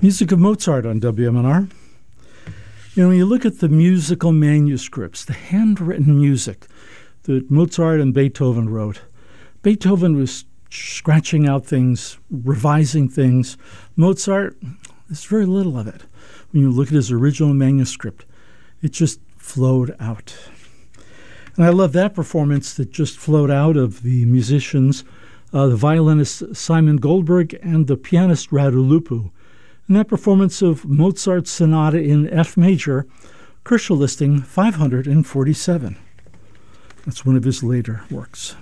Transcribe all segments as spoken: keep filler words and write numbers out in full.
Music of Mozart on W M N R. You know, when you look at the musical manuscripts, the handwritten music that Mozart and Beethoven wrote, Beethoven was scratching out things, revising things. Mozart, there's very little of it. When you look at his original manuscript, it just flowed out. And I love that performance that just flowed out of the musicians, uh, the violinist Simon Goldberg and the pianist Radu Lupu. And that performance of Mozart's Sonata in F major, Koelsch listing five hundred forty-seven. That's one of his later works.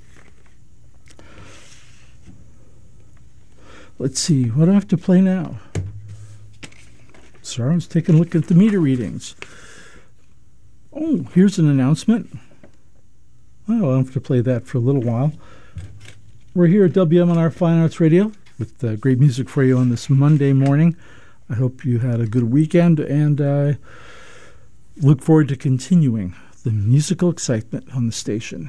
Let's see, what do I have to play now? Sorry, I was taking a look at the meter readings. Oh, here's an announcement. Well, I'll have to play that for a little while. We're here at W M N R Fine Arts Radio with uh, great music for you on this Monday morning. I hope you had a good weekend, and I uh, look forward to continuing the musical excitement on the station.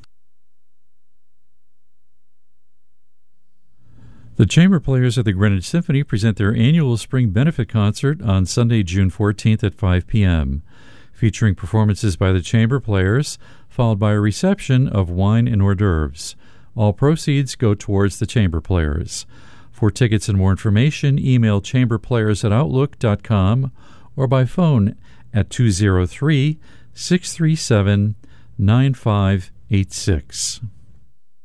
The Chamber Players of the Greenwich Symphony present their annual spring benefit concert on Sunday, June fourteenth at five p.m., featuring performances by the Chamber Players, followed by a reception of wine and hors d'oeuvres. All proceeds go towards the Chamber Players. For tickets and more information, email chamberplayers at outlook dot com or by phone at two oh three, six three seven, nine five eight six.